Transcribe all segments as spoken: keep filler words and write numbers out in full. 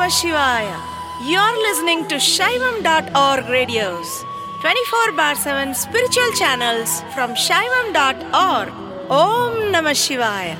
Shivaya. You're listening to Shaivam dot org radios, twenty-four bar seven spiritual channels from Shaivam dot org. Om Namah Shivaya.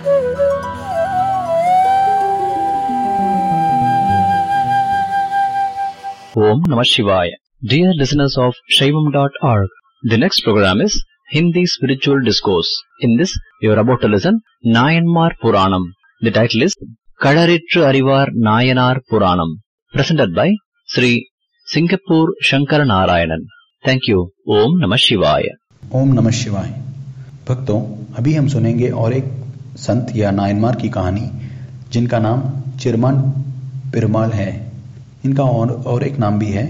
Om Namah Shivaya. Dear listeners of Shaivam dot org, the next program is Hindi Spiritual Discourse. In this, you are about to listen Nayanmar Puranam. The title is Kadaritru Arivar Nayanar Puranam, presented by Sri Singapore Shankara Narayanan. Thank you. Om Namah Shivaya. ओम नमः शिवाय। भक्तों, अभी हम सुनेंगे और एक संत या नायनमार की कहानी जिनका नाम चिरमान पेरुमाल है। इनका और, और एक नाम भी है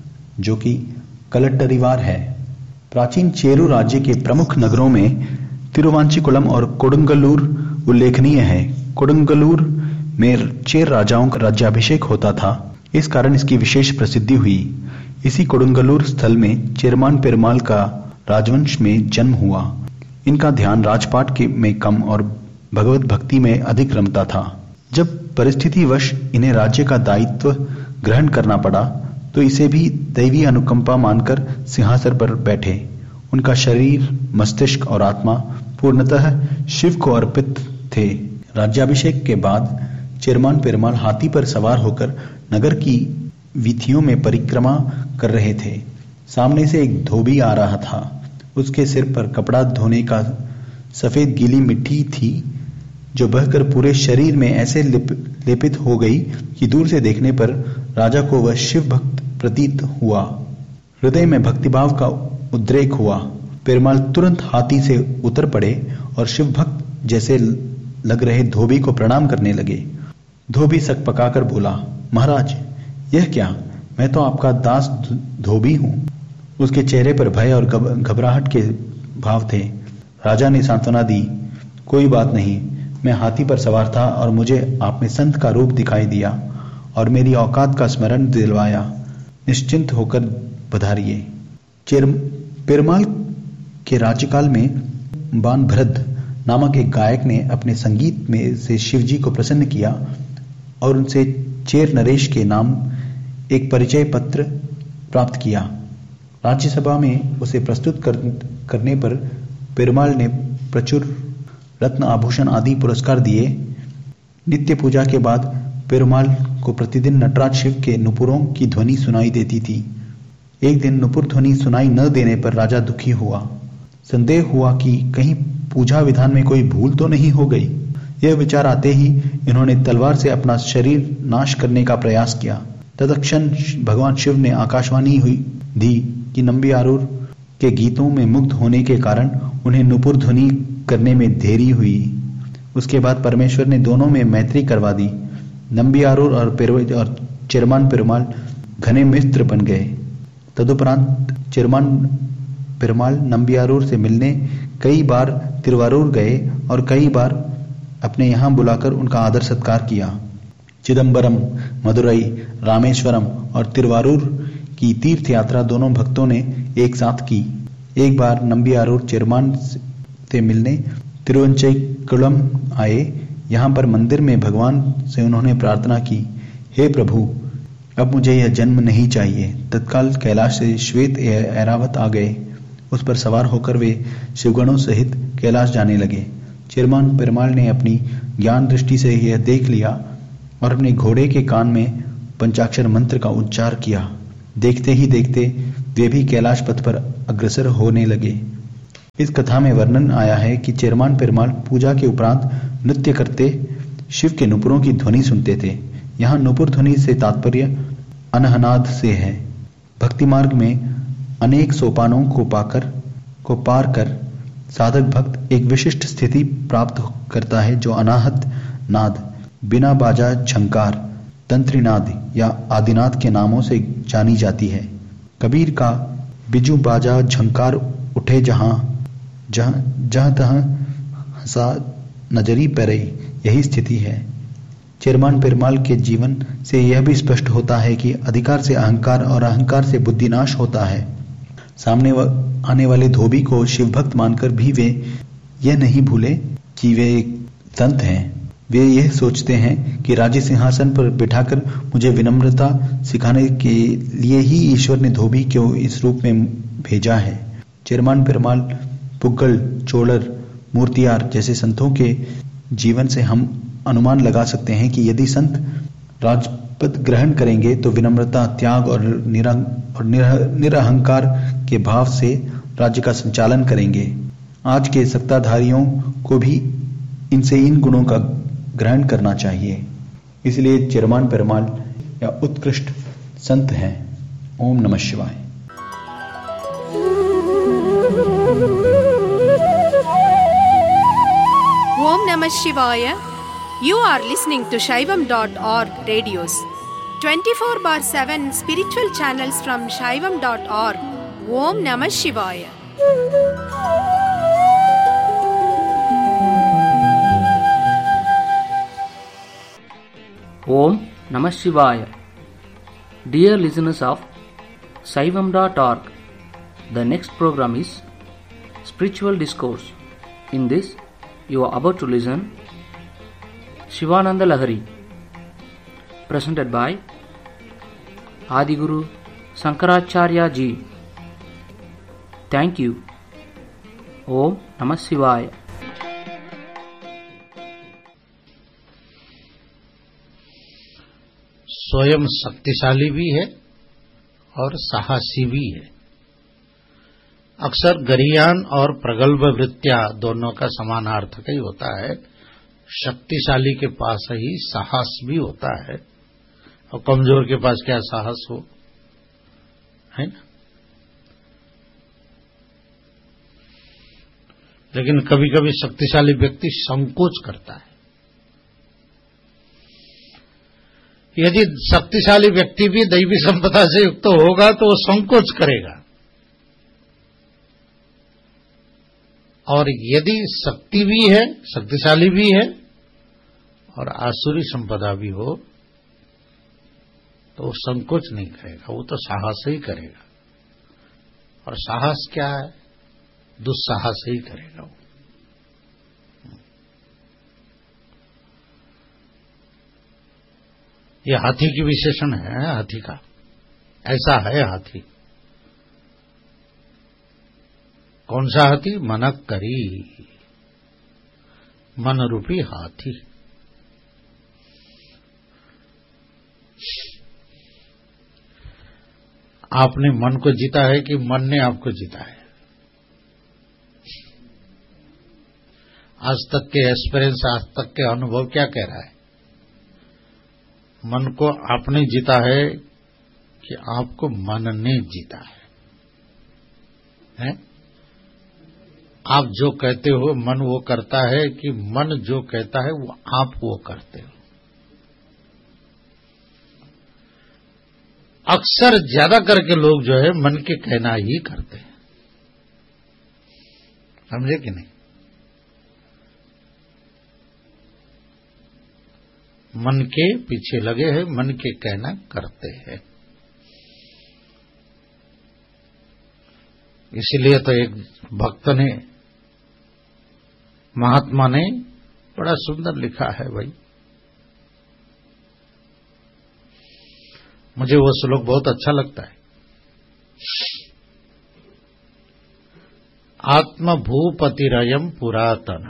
जो कि कलट्टरिवार है। प्राचीन चेरू राज्य के प्रमुख नगरों में तिरुवांचीकुलम और कोडंगलूर उल्लेखनीय है। कोडंगलूर में चेर राजाओं का राज्याभिषेक होता था, इस कारण इसकी विशेष प्रसिद्धि हुई। इसी कोडंगलूर स्थल में चिरमान पेरुमाल का राजवंश में जन्म हुआ। इनका ध्यान राजपाट के में कम और भगवत भक्ति में अधिक रमता था। जब परिस्थितिवश इन्हें राज्य का दायित्व ग्रहण करना पड़ा तो इसे भी दैवी अनुकंपा मानकर सिंहासन पर बैठे। उनका शरीर, मस्तिष्क और आत्मा पूर्णतः शिव को अर्पित थे। राज्याभिषेक के बाद चिरमान पेरुमाल हाथी पर सवार होकर नगर की वीथियों में परिक्रमा कर रहे थे। सामने से एक धोबी आ रहा था। उसके सिर पर कपड़ा धोने का सफेद गीली मिट्टी थी जो बहकर पूरे शरीर में ऐसे लिप, लेपित हो गई कि दूर से देखने पर राजा को वह शिव भक्त प्रतीत हुआ। हृदय में भक्तिभाव का उद्रेक हुआ। पेरुमाल तुरंत हाथी से उतर पड़े और शिव भक्त जैसे लग रहे धोबी को प्रणाम करने लगे। धोबी सक पकाकर बोला, महाराज, यह क्या? मैं तो आपका दास धोबी हूं। उसके चेहरे पर भय और घबराहट के भाव थे। राजा ने सांत्वना दी, कोई बात नहीं, मैं हाथी पर सवार था और मुझे आप में संत का रूप दिखाई दिया और मेरी औकात का स्मरण दिलवाया। निश्चिंत होकर पधारिए। पेरुमाल के राज्यकाल में बाणभद्र नामक एक गायक ने अपने संगीत में से शिवजी को प्रसन्न किया और उनसे चेर नरेश के नाम एक परिचय पत्र प्राप्त किया। राज्यसभा में उसे प्रस्तुत कर, करने पर पेरुमाल ने प्रचुर रत्न आभूषण आदि पुरस्कार दिए। नित्य पूजा के बाद पेरुमाल को प्रतिदिन नटराज शिव के नुपुरों की ध्वनि सुनाई देती थी। एक दिन नुपुर ध्वनि सुनाई न देने पर राजा दुखी हुआ। संदेह हुआ कि कहीं पूजा विधान में कोई भूल तो नहीं हो गई। यह विचार आते ही इन्होंने तलवार से अपना शरीर नाश करने का प्रयास किया। तत्क्षण भगवान शिव ने आकाशवाणी हुई दी कि नंबियारूर के गीतों में मुग्ध होने के कारण उन्हें नुपुर ध्वनि करने में देरी हुई। उसके बाद परमेश्वर ने दोनों में मैत्री करवा दी। नंबियारूर और, और चिरमान पेरुमाल घने मित्र बन गए। तदुपरांत चिरमान पेरुमाल नंबियारूर से मिलने कई बार तिरुवारूर गए और कई बार अपने यहाँ बुलाकर उनका आदर सत्कार किया। चिदम्बरम, मदुरई, रामेश्वरम और तिरुवारूर की तीर्थ यात्रा दोनों भक्तों ने एक साथ की। एक बार नंबियारूर चिरमान से मिलने तिरुवंचईकुलम आए। यहाँ पर मंदिर में भगवान से उन्होंने प्रार्थना की, हे प्रभु, अब मुझे यह जन्म नहीं चाहिए। तत्काल कैलाश से श्वेत ऐरावत आ गए। उस पर सवार होकर वे शिवगणों सहित कैलाश जाने लगे। चिरमान पेरुमाल ने अपनी ज्ञान दृष्टि से यह देख लिया और अपने घोड़े के कान में पंचाक्षर मंत्र का उच्चार किया। देखते ही देखते वे भी कैलाश पथ पर अग्रसर होने लगे। इस कथा में वर्णन आया है कि चिरमान पेरुमाल पूजा के उपरांत नृत्य करते शिव के नुपुरों की ध्वनि सुनते थे। यहाँ नुपुर ध्वनि से तात्पर्य अनहनाद से है। भक्ति मार्ग में अनेक सोपानों को पाकर को पार कर साधक भक्त एक विशिष्ट स्थिति प्राप्त करता है जो अनाहत नाद, बिना बाजा झंकार, तंत्रीनाद या आदिनाद के नामों से जानी जाती है। कबीर का बिजू बाजा झंकार उठे जहां जहां जहां तहां हंसा नजरी परे, यही स्थिति है। चिरमान पेरुमाल के जीवन से यह भी स्पष्ट होता है कि अधिकार से अहंकार और अहंकार से बुद्धिनाश होता है। सामने आने वाले धोबी को शिव भक्त मानकर भी वे यह नहीं भूले कि वे एक संत हैं। वे यह सोचते हैं कि राज्य सिंहासन पर बिठाकर मुझे विनम्रता सिखाने के लिए ही ईश्वर ने धोबी को इस रूप में भेजा है। चेरमान पेरुमाल, पुग्गल, चोलर, मूर्तियार जैसे संतों के जीवन से हम अनुमान लगा सकते हैं कि यदि संत राजपद ग्रहण करेंगे तो विनम्रता, त्याग और निरहंकार के भाव से राज्य का संचालन करेंगे। आज के सत्ताधारियों को भी इनसे इन गुणों का ग्रहण करना चाहिए। इसलिए चेरमान पेरुमाल या उत्कृष्ट संत हैं। ओम नमः शिवाय। Om Namah Shivaya. You are listening to Shaivam dot org radios. twenty-four bar seven spiritual channels from Shaivam dot org. Om Namah Shivaya. Om Namah Shivaya. Dear listeners of Shaivam dot org, the next program is Spiritual Discourse. In this, you are about to listen Shivananda Lahari, presented by Adiguru Shankaracharya Ji. Thank you. Om Namah Shivaya. स्वयं शक्तिशाली भी है और साहसी भी है। अक्सर गरियान और प्रगल्भ वृत्तियां दोनों का समानार्थक ही होता है। शक्तिशाली के पास ही साहस भी होता है और कमजोर के पास क्या साहस हो, है ना। लेकिन कभी कभी शक्तिशाली व्यक्ति संकोच करता है। यदि शक्तिशाली व्यक्ति भी दैवी संपदा से युक्त तो होगा तो वो संकोच करेगा, और यदि शक्ति भी है, शक्तिशाली भी है और आसुरी संपदा भी हो तो वो संकोच नहीं करेगा, वो तो साहस ही करेगा। और साहस क्या है? दुस्साहस ही करेगा वो। ये हाथी की विशेषण है। हाथी का ऐसा है हाथी। कौन सा हाथी? मनक करी, मन रूपी हाथी। आपने मन को जीता है कि मन ने आपको जीता है? आज तक के एक्सपीरियंस, आज तक के अनुभव क्या कह रहा है? मन को आपने जीता है कि आपको मन ने जीता है, है? आप जो कहते हो मन वो करता है कि मन जो कहता है वो आप वो करते हो? अक्सर ज्यादा करके लोग जो है मन के कहना ही करते हैं, समझे कि नहीं? मन के पीछे लगे हैं, मन के कहना करते हैं। इसलिए तो एक भक्त ने, महात्मा ने बड़ा सुंदर लिखा है भाई। मुझे वो श्लोक बहुत अच्छा लगता है। आत्मभूपतिरयम पुरातन।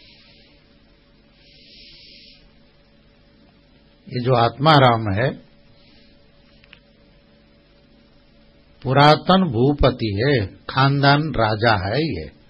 ये जो आत्माराम है पुरातन भूपति है, खानदान राजा है ये।